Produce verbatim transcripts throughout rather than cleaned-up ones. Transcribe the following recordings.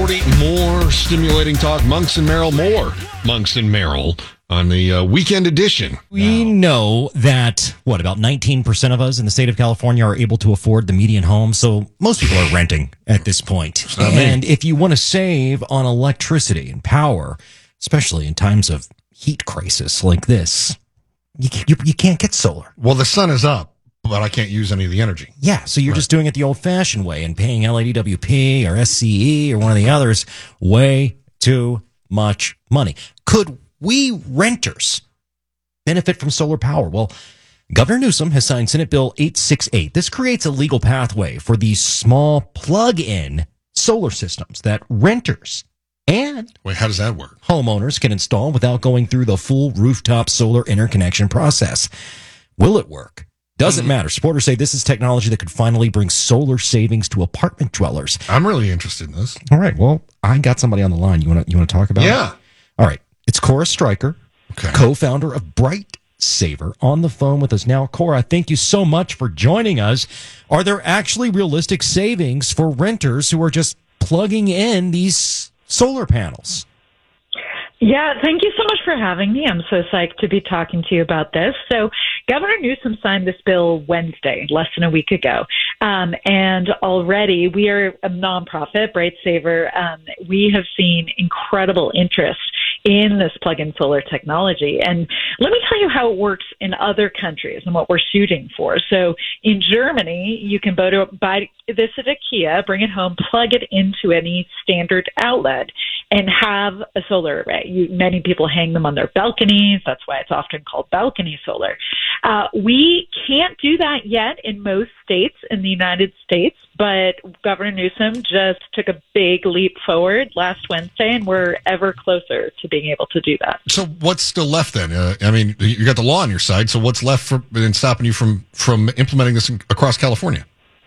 forty, more stimulating talk. Monks and Merrill, more Monks and Merrill on the uh, weekend edition. We know that, what, about nineteen percent of us in the state of California are able to afford the median home, so most people are renting at this point. And if you want to save on electricity and power, especially in times of heat crisis like this, you, you, you can't get solar. Well, the sun is up, but I can't use any of the energy. Yeah, so you're Right. just doing it the old-fashioned way and paying L A D W P or S C E or one of the others way too much money. Could we renters benefit from solar power? Well, Governor Newsom has signed Senate Bill eight sixty-eight. This creates a legal pathway for these small plug-in solar systems that renters and Wait, how does that work? homeowners can install without going through the full rooftop solar interconnection process. Will it work? Doesn't matter. Supporters say this is technology that could finally bring solar savings to apartment dwellers. I'm really interested in this. All right. Well, I got somebody on the line. You want to you want to talk about it? Yeah. All right. It's Cora Stryker, Okay. co-founder of Bright Saver, on the phone with us now. Cora, thank you so much for joining us. Are there actually realistic savings for renters who are just plugging in these solar panels? Yeah, thank you so much for having me. I'm so psyched to be talking to you about this. So Governor Newsom signed this bill Wednesday, less than a week ago. Um, and already we are a nonprofit, Bright Saver. Um, we have seen incredible interest in this plug-in solar technology. And let me tell you how it works in other countries and what we're shooting for. So in Germany, you can buy, to, buy this at IKEA, bring it home, plug it into any standard outlet, and have a solar array. You, many people hang them on their balconies. That's why it's often called balcony solar. Uh, we can't do that yet in most states in the United States, but Governor Newsom just took a big leap forward last Wednesday, and we're ever closer to being able to do that. So what's still left then? Uh, I mean, you got the law on your side, so what's left for, in stopping you from, from implementing this in, across California?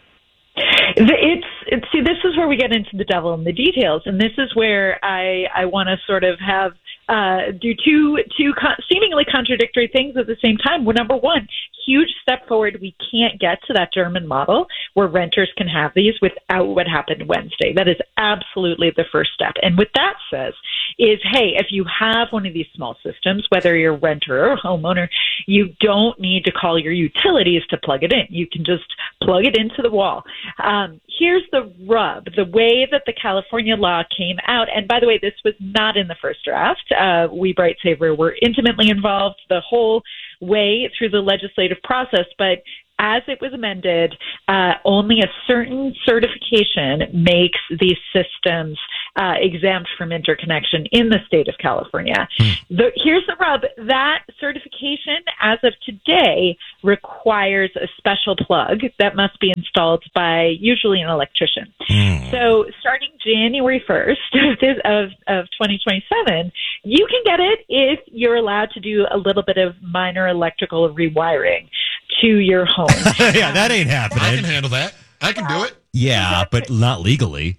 It's, it's see, this is where we get into the devil in the details, and this is where I I want to sort of have uh, do two two con- seemingly contradictory things at the same time. Well, number one, huge step forward. We can't get to that German model where renters can have these without what happened Wednesday. That is absolutely the first step. And what that says is, hey, if you have one of these small systems, whether you're a renter or homeowner, you don't need to call your utilities to plug it in. You can just plug it into the wall. Um, here's the rub. The way that the California law came out, and by the way, this was not in the first draft. Uh, we, Bright Saver, were intimately involved the whole way through the legislative process, but as it was amended, uh, only a certain certification makes these systems uh, exempt from interconnection in the state of California. Hmm. The, here's the rub. That certification, as of today, requires a special plug that must be installed by usually an electrician. Hmm. So starting January first of, this, of, of twenty twenty-seven, you can get it if you're allowed to do a little bit of minor electrical rewiring to your home. Yeah, that ain't happening. I can handle that. I can do it. Yeah, but not legally.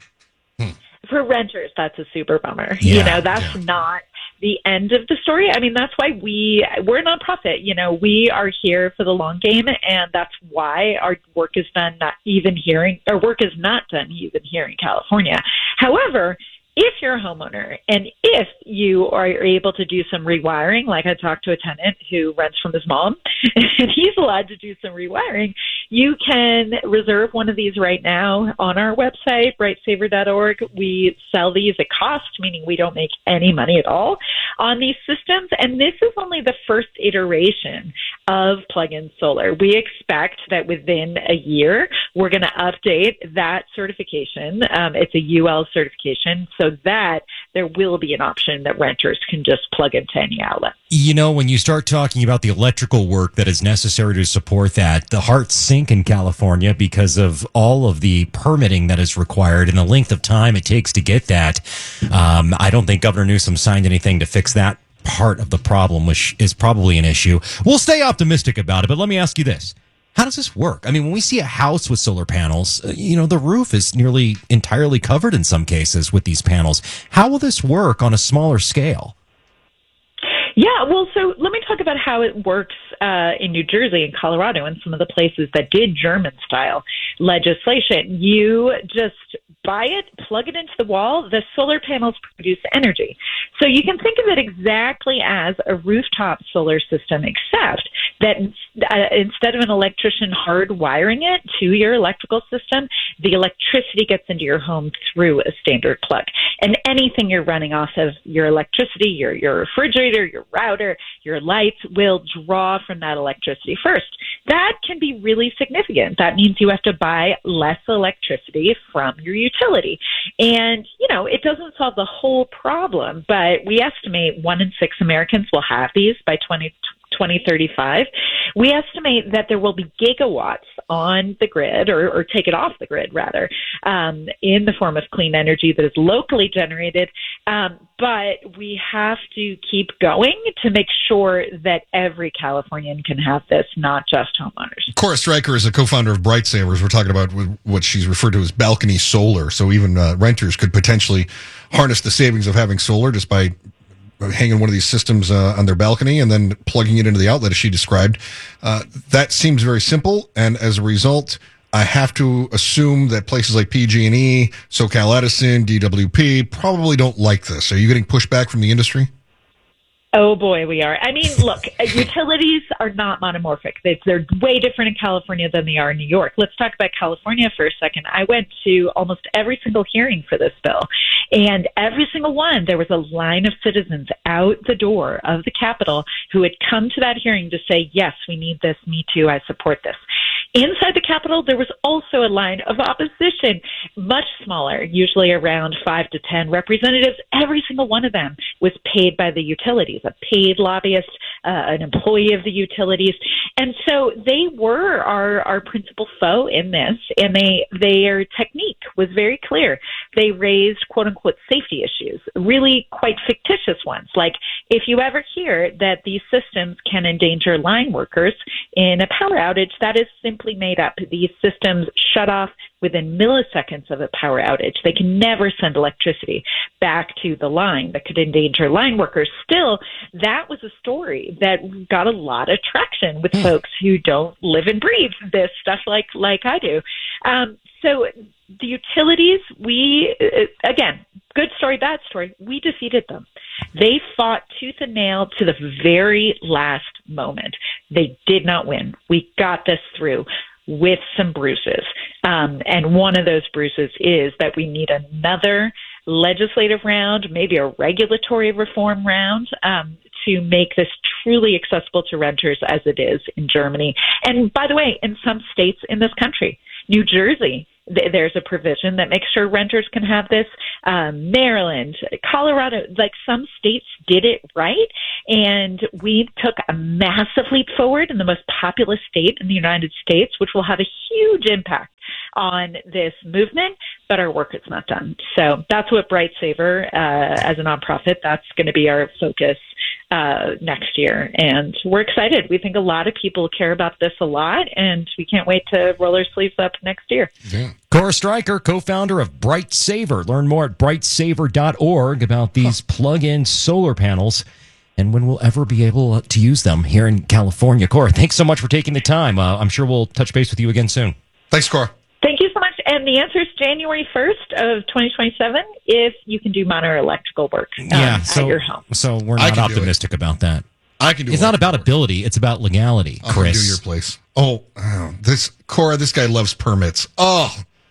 For renters, that's a super bummer. Yeah, you know, that's yeah. not the end of the story. I mean, that's why we, we're a nonprofit. You know, we are here for the long game, and that's why our work is done not even here, in, our work is not done even here in California. However, if you're a homeowner and if you are able to do some rewiring, like I talked to a tenant who rents from his mom, and he's allowed to do some rewiring, you can reserve one of these right now on our website, bright saver dot org. We sell these at cost, meaning we don't make any money at all on these systems. And this is only the first iteration of plug-in solar. We expect that within a year, we're going to update that certification. Um, it's a U L certification, so that there will be an option that renters can just plug into any outlet. You know, when you start talking about the electrical work that is necessary to support that, the hearts sink in California because of all of the permitting that is required and the length of time it takes to get that. Um, I don't think Governor Newsom signed anything to fix that part of the problem, which is probably an issue. We'll stay optimistic about it, but let me ask you this. How does this work? I mean, when we see a house with solar panels, uh, you know, the roof is nearly entirely covered in some cases with these panels. How will this work on a smaller scale? Yeah, well, so let me talk about how it works uh, in New Jersey and Colorado and some of the places that did German-style legislation. You just buy it, plug it into the wall, the solar panels produce energy. So you can think of it exactly as a rooftop solar system, except that uh, instead of an electrician hardwiring it to your electrical system, the electricity gets into your home through a standard plug. And anything you're running off of, your electricity, your, your refrigerator, your router, your lights, will draw from that electricity first. That can be really significant. That means you have to buy less electricity from your utility. And, you know, it doesn't solve the whole problem, but we estimate one in six Americans will have these by twenty thirty-five. We estimate that there will be gigawatts on the grid, or, or take it off the grid, rather, um, in the form of clean energy that is locally generated. Um, but we have to keep going to make sure that every Californian can have this, not just homeowners. Cora Stryker is a co-founder of Bright Savers. We're talking about what she's referred to as balcony solar. So even uh, renters could potentially harness the savings of having solar just by hanging one of these systems uh, on their balcony and then plugging it into the outlet, as she described. Uh, that seems very simple, and as a result, I have to assume that places like P G and E, SoCal Edison, D W P probably don't like this. Are you getting pushback from the industry? Oh, boy, we are. I mean, look, utilities are not monomorphic. They, they're way different in California than they are in New York. Let's talk about California for a second. I went to almost every single hearing for this bill, and every single one, there was a line of citizens out the door of the Capitol who had come to that hearing to say, yes, we need this, me too, I support this. Inside the Capitol, there was also a line of opposition, much smaller, usually around five to ten representatives. Every single one of them was paid by the utilities, a paid lobbyist, uh, an employee of the utilities. And so they were our, our principal foe in this, and they their technique was very clear. They raised, quote-unquote, safety issues, really quite fictitious ones, like if you ever hear that these systems can endanger line workers in a power outage, that is simply made up. These systems shut off within milliseconds of a power outage. They can never send electricity back to the line that could endanger line workers. Still, that was a story that got a lot of traction with folks who don't live and breathe this stuff like, like I do. Um, so the utilities, we, uh, again, good story, bad story, we defeated them. They fought tooth and nail to the very last moment. They did not win. We got this through with some bruises. Um, and one of those bruises is that we need another legislative round, maybe a regulatory reform round, um, to make this truly accessible to renters as it is in Germany. And by the way, in some states in this country, New Jersey, th- there's a provision that makes sure renters can have this. Um, Maryland, Colorado, like some states did it right. And we took a massive leap forward in the most populous state in the United States, which will have a huge impact on this movement, but our work is not done. So that's what Bright Saver, uh, as a nonprofit, that's going to be our focus uh, next year. And we're excited. We think a lot of people care about this a lot, and we can't wait to roll our sleeves up next year. Yeah. Cora Stryker, co-founder of Bright Saver. Learn more at bright saver dot org about these huh. plug-in solar panels and when we'll ever be able to use them here in California. Cora, thanks so much for taking the time. Uh, I'm sure we'll touch base with you again soon. Thanks, Cora. Thank you so much. And the answer is January first of twenty twenty-seven if you can do minor electrical work um, yeah, so, at your home. So we're not optimistic about that. I can do It's not about work. ability. It's about legality, I'll Chris. do your place. Oh, oh, this Cora, this guy loves permits. Oh,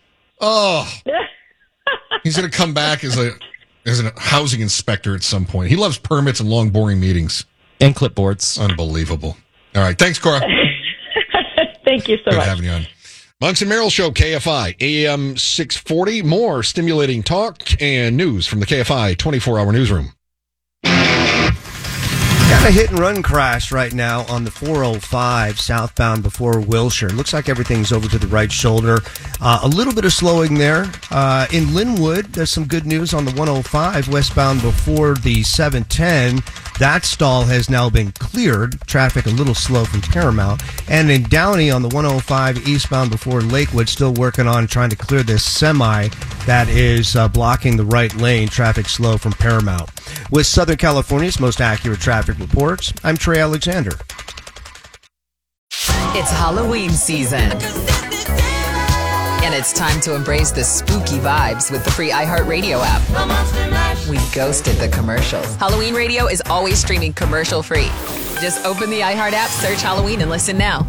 oh. He's going to come back as a as a housing inspector at some point. He loves permits and long, boring meetings. And clipboards. Unbelievable. All right. Thanks, Cora. Thank you so Good much. having you on. Monks and Merrill Show, K F I, A M six forty. More stimulating talk and news from the K F I twenty-four hour newsroom. Got a hit and run crash right now on the four oh five southbound before Wilshire. Looks like everything's over to the right shoulder. Uh, a little bit of slowing there. Uh, in Linwood, there's some good news on the one oh five westbound before the seven ten. That stall has now been cleared. Traffic a little slow from Paramount. And in Downey on the one oh five eastbound before Lakewood, still working on trying to clear this semi that is uh, blocking the right lane. Traffic slow from Paramount. With Southern California's most accurate traffic reports, I'm Trey Alexander. It's Halloween season. And it's time to embrace the spooky vibes with the free iHeartRadio app. We ghosted the commercials. Halloween Radio is always streaming commercial free. Just open the iHeart app, search Halloween, and listen now.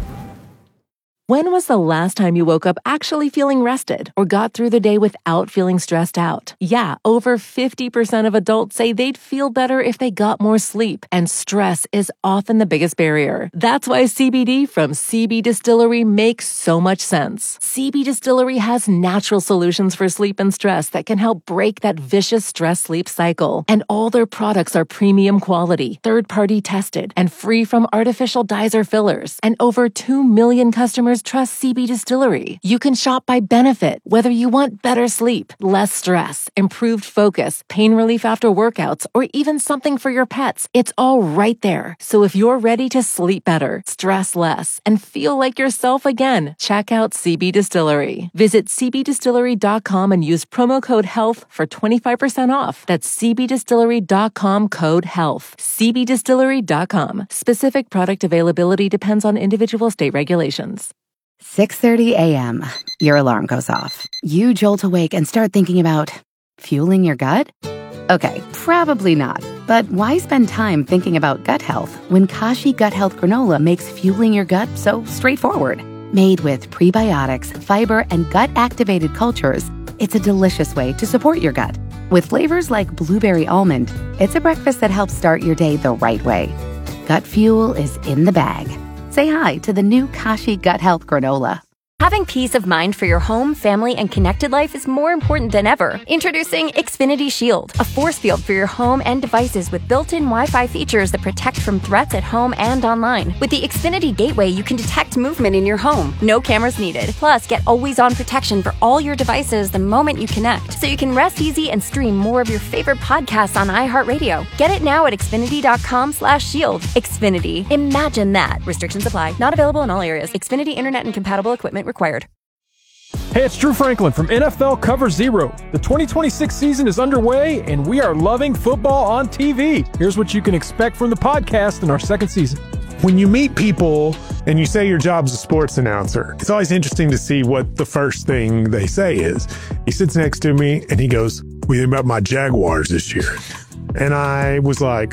When was the last time you woke up actually feeling rested or got through the day without feeling stressed out? Yeah, over fifty percent of adults say they'd feel better if they got more sleep, and stress is often the biggest barrier. That's why C B D from C B Distillery makes so much sense. C B Distillery has natural solutions for sleep and stress that can help break that vicious stress-sleep cycle. And all their products are premium quality, third-party tested, and free from artificial dyes or fillers. And over two million customers trust C B Distillery. You can shop by benefit, whether you want better sleep, less stress, improved focus, pain relief after workouts, or even something for your pets. It's all right there. So if you're ready to sleep better, stress less, and feel like yourself again, check out C B Distillery. Visit c b distillery dot com and use promo code HEALTH for twenty-five percent off. That's c b distillery dot com code HEALTH. c b distillery dot com. Specific product availability depends on individual state regulations. six thirty a.m. Your alarm goes off. You jolt awake and start thinking about fueling your gut? Okay, probably not. But why spend time thinking about gut health when Kashi Gut Health Granola makes fueling your gut so straightforward? Made with prebiotics, fiber, and gut-activated cultures, it's a delicious way to support your gut. With flavors like blueberry almond, it's a breakfast that helps start your day the right way. Gut fuel is in the bag. Say hi to the new Kashi Gut Health Granola. Having peace of mind for your home, family, and connected life is more important than ever. Introducing Xfinity Shield, a force field for your home and devices with built-in Wi-Fi features that protect from threats at home and online. With the Xfinity Gateway, you can detect movement in your home. No cameras needed. Plus, get always-on protection for all your devices the moment you connect, so you can rest easy and stream more of your favorite podcasts on iHeartRadio. Get it now at xfinity dot com slash shield. Xfinity. Imagine that. Restrictions apply. Not available in all areas. Xfinity Internet and compatible equipment required. Hey, it's Drew Franklin from N F L Cover Zero. The twenty twenty-six season is underway, and we are loving football on T V. Here's what you can expect from the podcast in our second season. When you meet people and you say your job's a sports announcer, it's always interesting to see what the first thing they say is. He sits next to me and he goes, "What do you think about my Jaguars this year?" And I was like,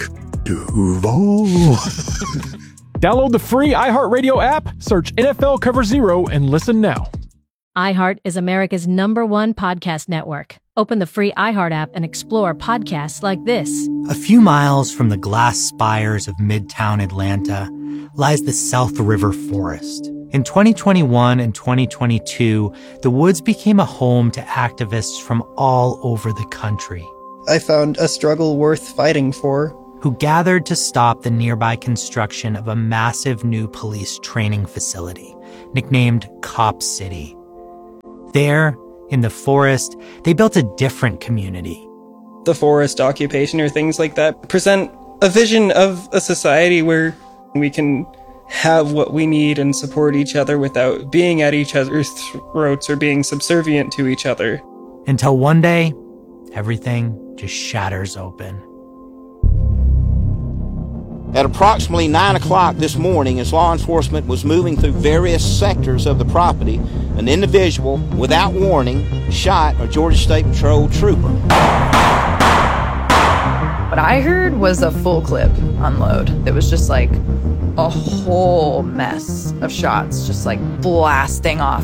Duval. Download the free iHeartRadio app, search N F L Cover Zero, and listen now. iHeart is America's number one podcast network. Open the free iHeart app and explore podcasts like this. A few miles from the glass spires of Midtown Atlanta lies the South River Forest. In twenty twenty-one and twenty twenty-two, the woods became a home to activists from all over the country. I found a struggle worth fighting for. Who gathered to stop the nearby construction of a massive new police training facility, nicknamed Cop City. There, in the forest, they built a different community. The forest occupation or things like that present a vision of a society where we can have what we need and support each other without being at each other's throats or being subservient to each other. Until one day, everything just shatters open. At approximately nine o'clock this morning, as law enforcement was moving through various sectors of the property, an individual, without warning, shot a Georgia State Patrol trooper. What I heard was a full clip unload. It was just like a whole mess of shots, just like blasting off.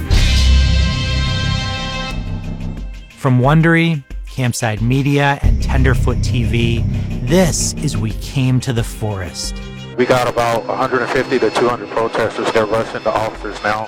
From Wondery, Campside Media, and Tenderfoot T V, this is We Came to the Forest. We got about one hundred fifty to two hundred protesters. They're rushing the officers now.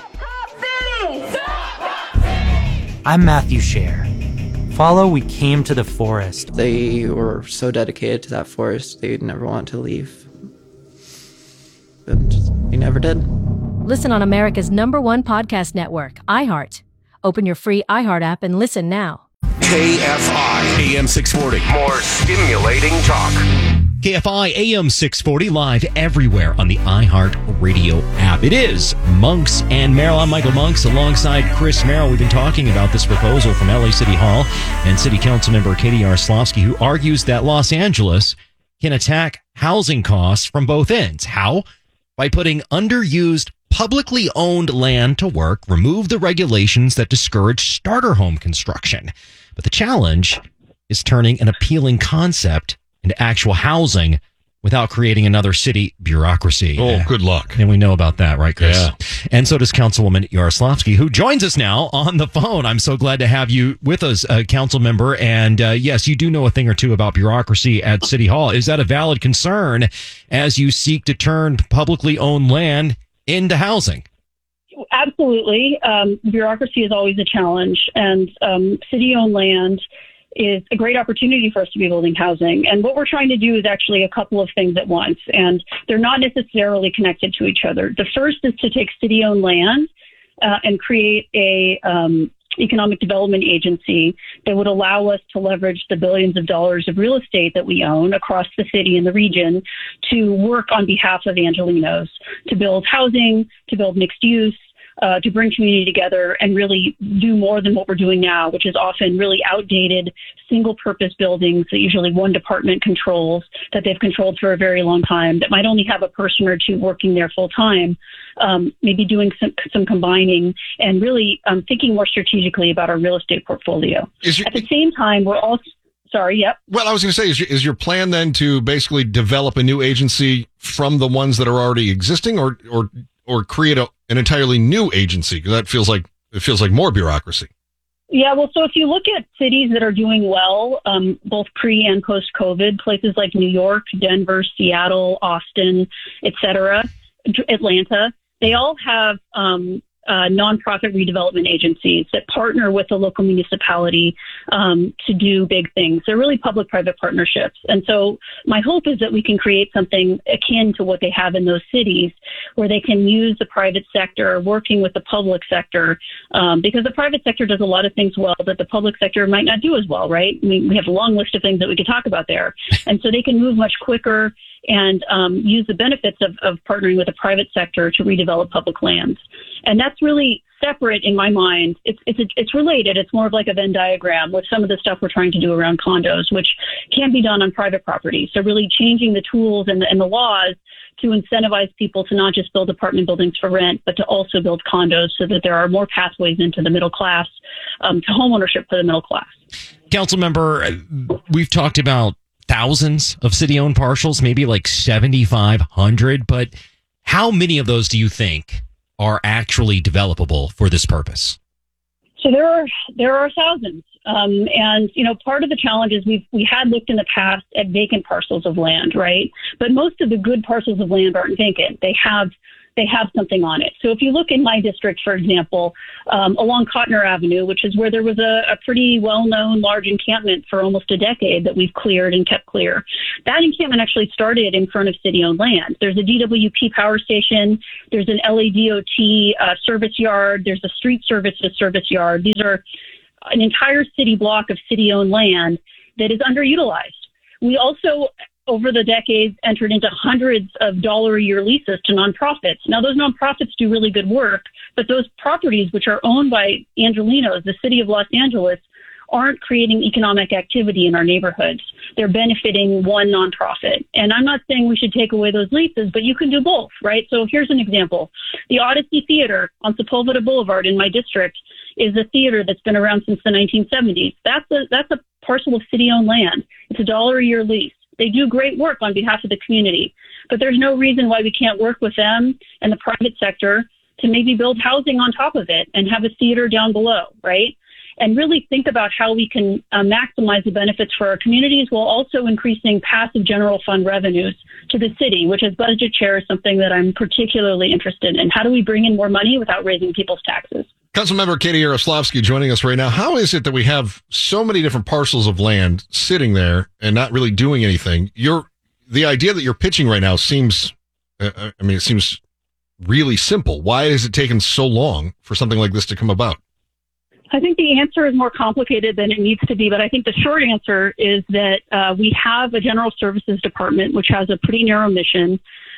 I'm Matthew Scher. Follow We Came to the Forest. They were so dedicated to that forest, they'd never want to leave. And they never did. Listen on America's number one podcast network, iHeart. Open your free iHeart app and listen now. K F I, A M six forty. More stimulating talk. K F I A M six forty, live everywhere on the iHeart Radio app. It is Monks and Merrill. I'm Michael Monks alongside Chris Merrill. We've been talking about this proposal from L A City Hall and City Council member Katie Yaroslavsky, who argues that Los Angeles can attack housing costs from both ends. How? By putting underused, publicly owned land to work, remove the regulations that discourage starter home construction. But the challenge is turning an appealing concept into actual housing without creating another city bureaucracy. Oh, good luck. And we know about that, right, Chris? Yeah. And so does Councilwoman Yaroslavsky, who joins us now on the phone. I'm so glad to have you with us, uh, council member. And uh, yes, you do know a thing or two about bureaucracy at City Hall. Is that a valid concern as you seek to turn publicly owned land into housing? Absolutely. Um, bureaucracy is always a challenge, and um, city-owned land is a great opportunity for us to be building housing. And what we're trying to do is actually a couple of things at once, and they're not necessarily connected to each other. The first is to take city-owned land uh, and create a um, economic development agency that would allow us to leverage the billions of dollars of real estate that we own across the city and the region to work on behalf of Angelenos, to build housing, to build mixed use, Uh, to bring community together and really do more than what we're doing now, which is often really outdated, single-purpose buildings that usually one department controls, that they've controlled for a very long time, that might only have a person or two working there full-time, um, maybe doing some, some combining and really um, thinking more strategically about our real estate portfolio. Your, At the same time, we're also... Sorry, yep. Well, I was going to say, is your, is your plan then to basically develop a new agency from the ones that are already existing, or or or create a, an entirely new agency? Because that feels like it feels like more bureaucracy. Yeah, well, so if you look at cities that are doing well, um, both pre and post COVID, places like New York, Denver, Seattle, Austin, et cetera, Atlanta, they all have um, uh, nonprofit redevelopment agencies that partner with the local municipality um, to do big things. They're really public-private partnerships. And so my hope is that we can create something akin to what they have in those cities, where they can use the private sector working with the public sector, um, because the private sector does a lot of things well that the public sector might not do as well, right? I mean, we have a long list of things that we could talk about there. And so they can move much quicker and um, use the benefits of, of partnering with the private sector to redevelop public lands. And that's really separate in my mind. It's it's a, it's related. It's more of like a Venn diagram with some of the stuff we're trying to do around condos, which can be done on private property. So really changing the tools and the, and the laws to incentivize people to not just build apartment buildings for rent, but to also build condos so that there are more pathways into the middle class, um, to homeownership for the middle class. Councilmember, we've talked about thousands of city-owned parcels, maybe like seventy-five hundred, but how many of those do you think are actually developable for this purpose? So there are there are thousands, um, and you know, part of the challenge is we we had looked in the past at vacant parcels of land, right? But most of the good parcels of land aren't vacant; they have they have something on it. So if you look in my district, for example, um, along Cotner Avenue, which is where there was a, a pretty well-known large encampment for almost a decade that we've cleared and kept clear. That encampment actually started in front of city-owned land. There's a D W P power station. There's an L A D O T uh, service yard. There's a street services service yard. These are an entire city block of city-owned land that is underutilized. We also, over the decades, entered into hundreds of dollar a year leases to nonprofits. Now, those nonprofits do really good work, but those properties, which are owned by Angelenos, the city of Los Angeles, aren't creating economic activity in our neighborhoods. They're benefiting one nonprofit. And I'm not saying we should take away those leases, but you can do both, right? So here's an example. The Odyssey Theater on Sepulveda Boulevard in my district is a theater that's been around since the nineteen seventies. That's a, that's a parcel of city-owned land. It's a dollar a year lease. They do great work on behalf of the community, but there's no reason why we can't work with them and the private sector to maybe build housing on top of it and have a theater down below, right? And really think about how we can uh, maximize the benefits for our communities while also increasing passive general fund revenues to the city, which as budget chair is something that I'm particularly interested in. How do we bring in more money without raising people's taxes? Councilmember Katie Yaroslavsky joining us right now. How is it that we have so many different parcels of land sitting there and not really doing anything? You're, the idea that you're pitching right now seems, uh, I mean, it seems really simple. Why has it taken so long for something like this to come about? I think the answer is more complicated than it needs to be, but I think the short answer is that uh, we have a general services department, which has a pretty narrow mission,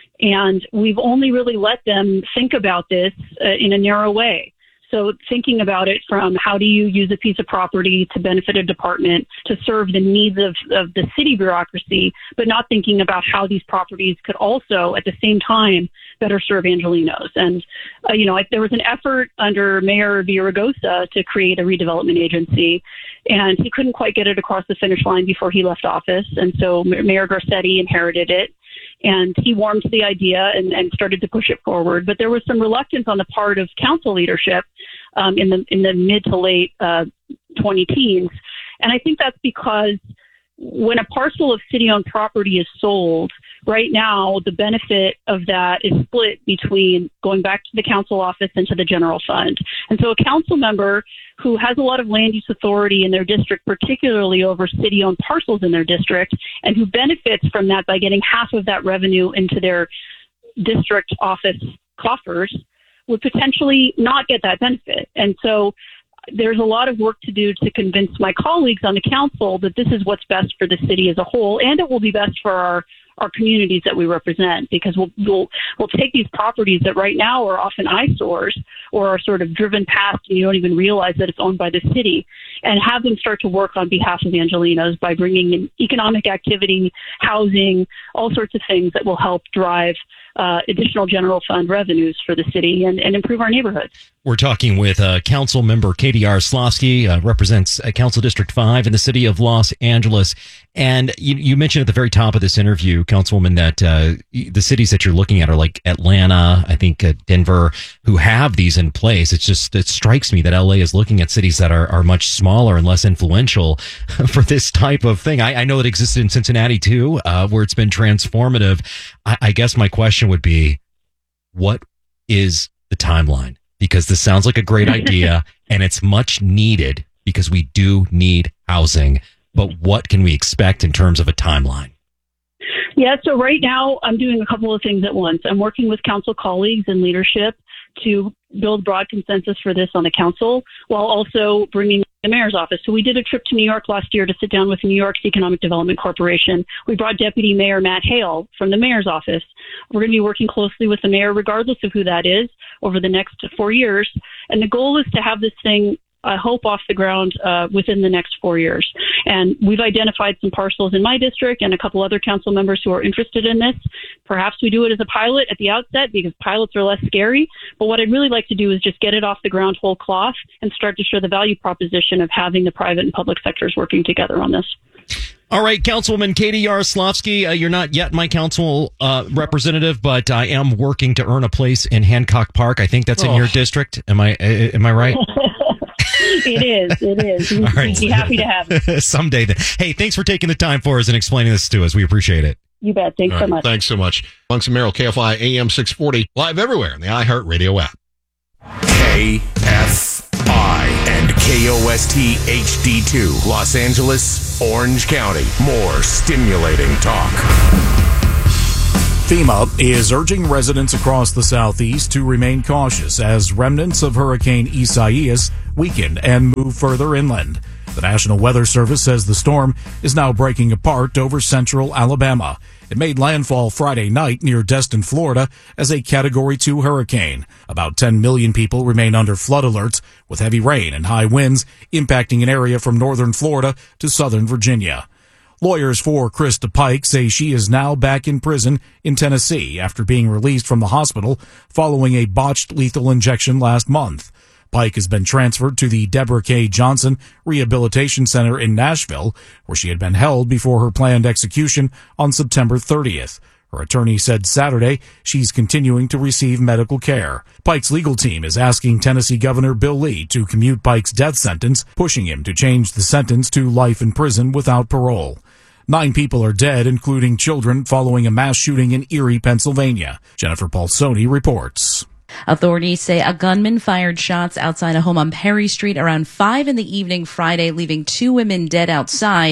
and we've only really let them think about this uh, in a narrow way. So thinking about it from how do you use a piece of property to benefit a department, to serve the needs of, of the city bureaucracy, but not thinking about how these properties could also, at the same time, better serve Angelenos. And, uh, you know, there was an effort under Mayor Villaraigosa to create a redevelopment agency, and he couldn't quite get it across the finish line before he left office. And so Mayor Garcetti inherited it. And he warmed to the idea and, and started to push it forward. But there was some reluctance on the part of council leadership um, in the in the mid to late uh, twenty teens. And I think that's because when a parcel of city-owned property is sold, right now the benefit of that is split between going back to the council office and to the general fund. And so a council member who has a lot of land use authority in their district, particularly over city-owned parcels in their district, and who benefits from that by getting half of that revenue into their district office coffers, would potentially not get that benefit. And so there's a lot of work to do to convince my colleagues on the council that this is what's best for the city as a whole, and it will be best for our our communities that we represent, because we'll, we'll, we'll take these properties that right now are often eyesores or are sort of driven past and you don't even realize that it's owned by the city, and have them start to work on behalf of Angelenos by bringing in economic activity, housing, all sorts of things that will help drive uh, additional general fund revenues for the city and, and improve our neighborhoods. We're talking with uh, Council Member Katie Yaroslavsky, uh, represents uh, Council District five in the city of Los Angeles. And you, you mentioned at the very top of this interview, Councilwoman, that uh, the cities that you're looking at are like Atlanta, I think uh, Denver, who have these in place. It's just, it strikes me that L A is looking at cities that are, are much smaller and less influential for this type of thing. I, I know it existed in Cincinnati too, uh, where it's been transformative. I, I guess my question would be, what is the timeline? Because this sounds like a great idea and it's much needed because we do need housing. But what can we expect in terms of a timeline? Yeah, so right now I'm doing a couple of things at once. I'm working with council colleagues and leadership to build broad consensus for this on the council, while also bringing the mayor's office. So we did a trip to New York last year to sit down with New York's Economic Development Corporation. We brought Deputy Mayor Matt Hale from the mayor's office. We're going to be working closely with the mayor, regardless of who that is, over the next four years. And the goal is to have this thing, I hope, off the ground uh, within the next four years. And we've identified some parcels in my district and a couple other council members who are interested in this. Perhaps we do it as a pilot at the outset because pilots are less scary. But what I'd really like to do is just get it off the ground whole cloth and start to show the value proposition of having the private and public sectors working together on this. All right, Councilwoman Katie Yaroslavsky, uh, you're not yet my council uh, representative, but I am working to earn a place in Hancock Park. I think that's in Oh. your district. Am I? Uh, am I right? It is. It is. We'd All right. be happy to have it. Someday then. Hey, thanks for taking the time for us and explaining this to us. We appreciate it. You bet. Thanks All so right, much. Thanks so much. Monks and Merrill, K F I A M six forty, live everywhere in the iHeartRadio app. K F I and K O S T H D two, Los Angeles, Orange County. More stimulating talk. FEMA is urging residents across the southeast to remain cautious as remnants of Hurricane Isaias weaken and move further inland. The National Weather Service says the storm is now breaking apart over central Alabama. It made landfall Friday night near Destin, Florida, as a Category two hurricane. About ten million people remain under flood alerts, with heavy rain and high winds impacting an area from northern Florida to southern Virginia. Lawyers for Krista Pike say she is now back in prison in Tennessee after being released from the hospital following a botched lethal injection last month. Pike has been transferred to the Deborah K. Johnson Rehabilitation Center in Nashville, where she had been held before her planned execution on September thirtieth. Her attorney said Saturday she's continuing to receive medical care. Pike's legal team is asking Tennessee Governor Bill Lee to commute Pike's death sentence, pushing him to change the sentence to life in prison without parole. Nine people are dead, including children, following a mass shooting in Erie, Pennsylvania. Jennifer Paulsoni reports. Authorities say a gunman fired shots outside a home on Perry Street around five in the evening Friday, leaving two women dead outside.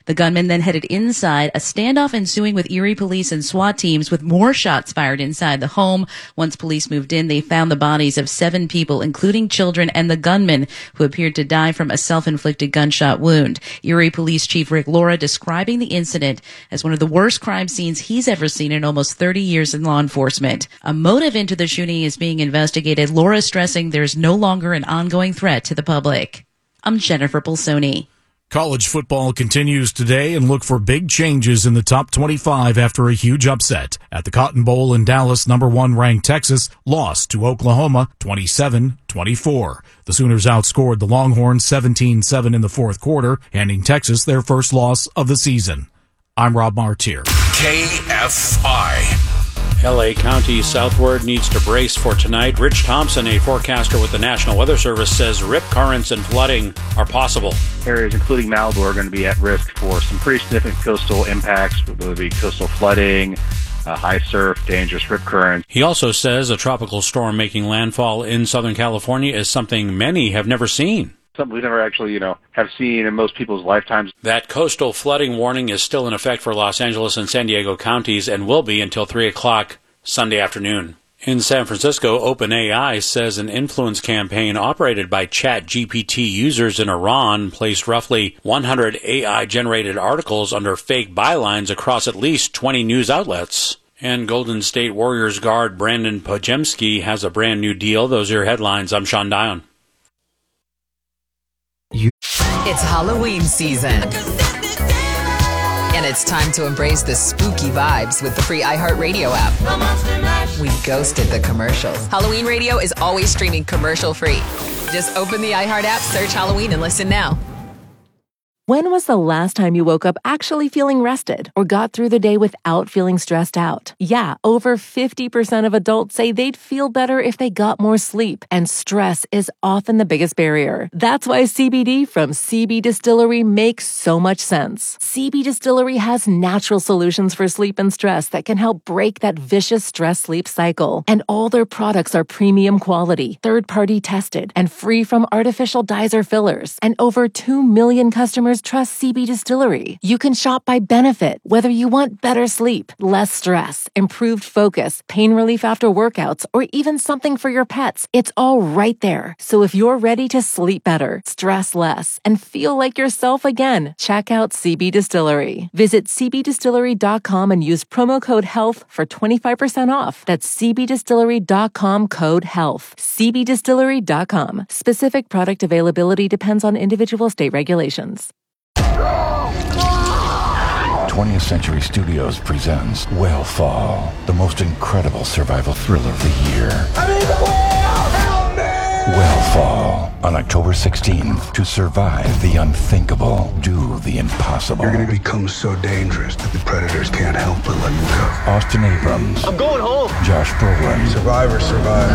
The gunman then headed inside, a standoff ensuing with Erie police and SWAT teams with more shots fired inside the home. Once police moved in, they found the bodies of seven people, including children and the gunman, who appeared to die from a self-inflicted gunshot wound. Erie Police Chief Rick Laura describing the incident as one of the worst crime scenes he's ever seen in almost thirty years in law enforcement. A motive into the shooting is being investigated. Laura stressing there's no longer an ongoing threat to the public. I'm Jennifer Bolsoni. College football continues today, and look for big changes in the top twenty-five after a huge upset. At the Cotton Bowl in Dallas, number one ranked Texas lost to Oklahoma twenty-seven twenty-four. The Sooners outscored the Longhorns seventeen seven in the fourth quarter, handing Texas their first loss of the season. I'm Rob Martier. K F I. L A County southward needs to brace for tonight. Rich Thompson, a forecaster with the National Weather Service, says rip currents and flooding are possible. Areas including Malibu are going to be at risk for some pretty significant coastal impacts, whether it be coastal flooding, uh, high surf, dangerous rip currents. He also says a tropical storm making landfall in Southern California is something many have never seen. Something we never actually, you know, have seen in most people's lifetimes. That coastal flooding warning is still in effect for Los Angeles and San Diego counties and will be until three o'clock Sunday afternoon. In San Francisco, OpenAI says an influence campaign operated by ChatGPT users in Iran placed roughly one hundred A I-generated articles under fake bylines across at least twenty news outlets. And Golden State Warriors guard Brandon Pojemski has a brand new deal. Those are your headlines. I'm Sean Dion. It's Halloween season. And it's time to embrace the spooky vibes with the free iHeartRadio app. We ghosted the commercials. Halloween Radio is always streaming commercial free. Just open the iHeart app, search Halloween, and listen now. When was the last time you woke up actually feeling rested or got through the day without feeling stressed out? Yeah, over fifty percent of adults say they'd feel better if they got more sleep, and stress is often the biggest barrier. That's why C B D from C B Distillery makes so much sense. C B Distillery has natural solutions for sleep and stress that can help break that vicious stress-sleep cycle. And all their products are premium quality, third-party tested, and free from artificial dyes or fillers. And over two million customers trust C B Distillery. You can shop by benefit, whether you want better sleep, less stress, improved focus, pain relief after workouts, or even something for your pets. It's all right there. So if you're ready to sleep better, stress less, and feel like yourself again, check out C B Distillery. Visit c b distillery dot com and use promo code HEALTH for twenty-five percent off. That's c b distillery dot com code HEALTH. c b distillery dot com. Specific product availability depends on individual state regulations. twentieth Century Studios presents Whale the most incredible survival thriller of the year. I'm in the whale! Help me! Whale on October sixteenth. To survive the unthinkable, do the impossible. You're going to become so dangerous that the predators can't help but let you go. Austin Abrams. I'm going home. Josh Brolin. Survivor, survivor.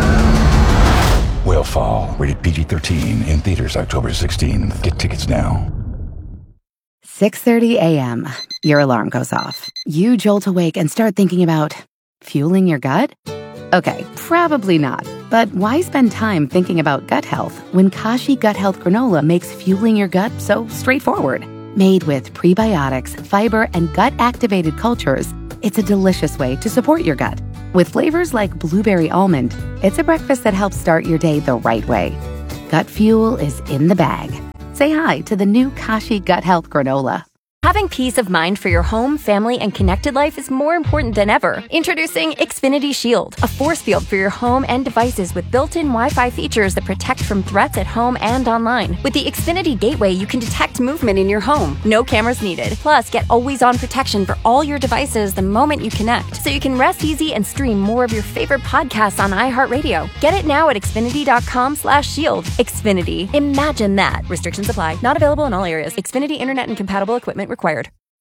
Whale rated P G thirteen, in theaters October sixteenth. Get tickets now. six thirty a.m. Your alarm goes off. You jolt awake and start thinking about fueling your gut? Okay, probably not. But why spend time thinking about gut health when Kashi Gut Health Granola makes fueling your gut so straightforward? Made with prebiotics, fiber, and gut-activated cultures, it's a delicious way to support your gut. With flavors like blueberry almond, it's a breakfast that helps start your day the right way. Gut fuel is in the bag. Say hi to the new Kashi Gut Health Granola. Having peace of mind for your home, family, and connected life is more important than ever. Introducing Xfinity Shield, a force field for your home and devices with built-in Wi-Fi features that protect from threats at home and online. With the Xfinity Gateway, you can detect movement in your home. No cameras needed. Plus, get always-on protection for all your devices the moment you connect, so you can rest easy and stream more of your favorite podcasts on iHeartRadio. Get it now at xfinity.com slash shield. Xfinity. Imagine that. Restrictions apply. Not available in all areas. Xfinity Internet and compatible equipment required.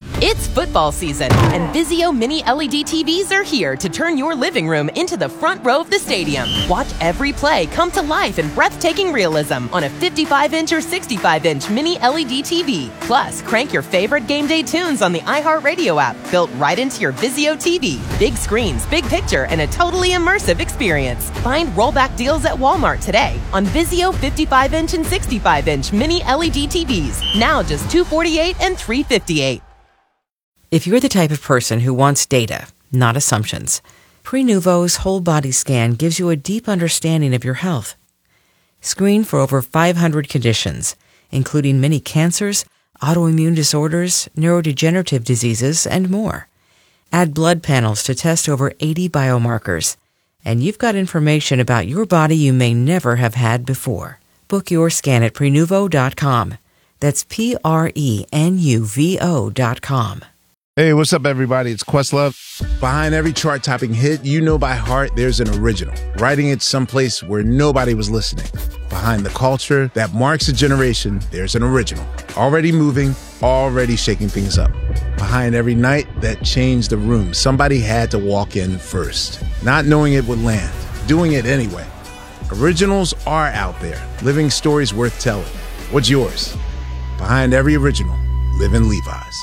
It's football season, and Vizio Mini L E D T Vs are here to turn your living room into the front row of the stadium. Watch every play come to life in breathtaking realism on a fifty-five inch or sixty-five inch Mini L E D T V. Plus, crank your favorite game day tunes on the iHeartRadio app, built right into your Vizio T V. Big screens, big picture, and a totally immersive experience. Find rollback deals at Walmart today on Vizio fifty-five inch and sixty-five inch Mini L E D T Vs. Now just two hundred forty-eight dollars and three hundred fifty-eight dollars. If you're the type of person who wants data, not assumptions, Prenuvo's whole body scan gives you a deep understanding of your health. Screen for over five hundred conditions, including many cancers, autoimmune disorders, neurodegenerative diseases, and more. Add blood panels to test over eighty biomarkers, and you've got information about your body you may never have had before. Book your scan at Prenuvo dot com. That's P R E N U V O dot com. Hey, what's up, everybody? It's Questlove. Behind every chart-topping hit you know by heart, there's an original, writing it someplace where nobody was listening. Behind the culture that marks a generation, there's an original, already moving, already shaking things up. Behind every night that changed the room, somebody had to walk in first, not knowing it would land, doing it anyway. Originals are out there, living stories worth telling. What's yours? Behind every original, live in Levi's.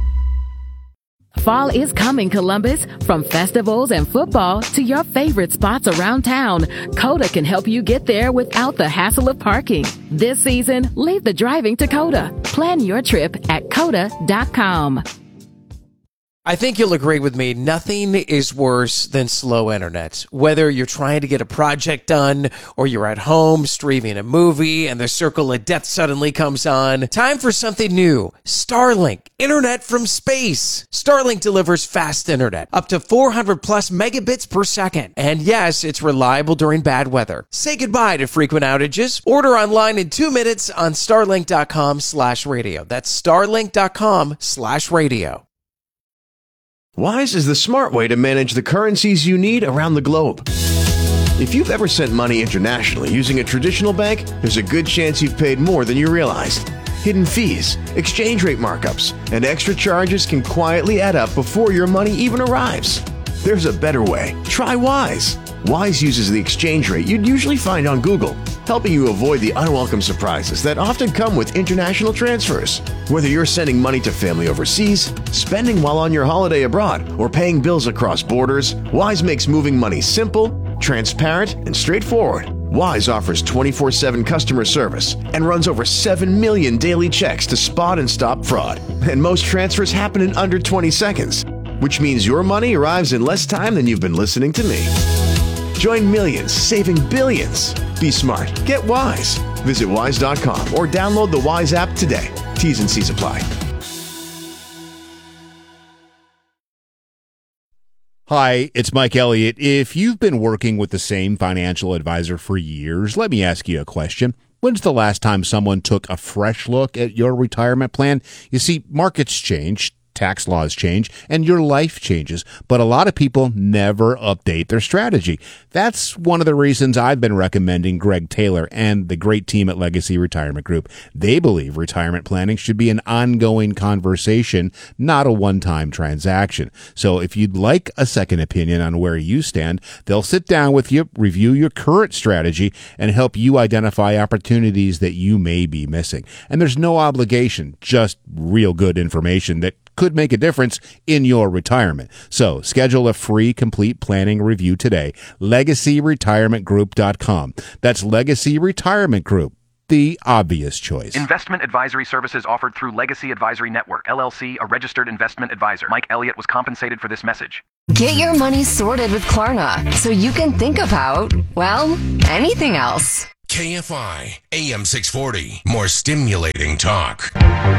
Fall is coming, Columbus. From festivals and football to your favorite spots around town, Coda can help you get there without the hassle of parking. This season, leave the driving to Coda. Plan your trip at coda dot com. I think you'll agree with me, nothing is worse than slow internet. Whether you're trying to get a project done or you're at home streaming a movie and the circle of death suddenly comes on, time for something new. Starlink, internet from space. Starlink delivers fast internet, up to four hundred plus megabits per second. And yes, it's reliable during bad weather. Say goodbye to frequent outages. Order online in two minutes on starlink dot com slash radio. That's starlink dot com slash radio. Wise is the smart way to manage the currencies you need around the globe. If you've ever sent money internationally using a traditional bank, there's a good chance you've paid more than you realized. Hidden fees, exchange rate markups, and extra charges can quietly add up before your money even arrives. There's a better way. Try Wise. Wise uses the exchange rate you'd usually find on Google, helping you avoid the unwelcome surprises that often come with international transfers. Whether you're sending money to family overseas, spending while on your holiday abroad, or paying bills across borders, Wise makes moving money simple, transparent, and straightforward. Wise offers twenty-four seven customer service and runs over seven million daily checks to spot and stop fraud. And most transfers happen in under twenty seconds, which means your money arrives in less time than you've been listening to me. Join millions, saving billions. Be smart. Get Wise. Visit wise dot com or download the Wise app today. T's and C's apply. Hi, it's Mike Elliott. If you've been working with the same financial advisor for years, let me ask you a question. When's the last time someone took a fresh look at your retirement plan? You see, markets change, tax laws change, and your life changes, but a lot of people never update their strategy. That's one of the reasons I've been recommending Greg Taylor and the great team at Legacy Retirement Group. They believe retirement planning should be an ongoing conversation, not a one-time transaction. So if you'd like a second opinion on where you stand, they'll sit down with you, review your current strategy, and help you identify opportunities that you may be missing. And there's no obligation, just real good information that could make a difference in your retirement. So schedule a free complete planning review today. legacy retirement group dot com. That's Legacy Retirement Group, the obvious choice. Investment advisory services offered through Legacy Advisory Network, L L C, a registered investment advisor. Mike Elliott was compensated for this message. Get your money sorted with Klarna so you can think about, well, anything else. K F I, A M six forty, more stimulating talk.